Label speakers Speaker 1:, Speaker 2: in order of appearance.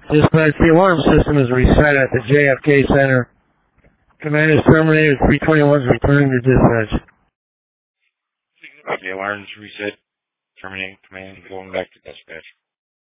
Speaker 1: Dispatch, the alarm system is reset at the JFK Center. Command is terminated. 321 is returning to dispatch.
Speaker 2: The alarm's reset. Terminating command. Going back to dispatch.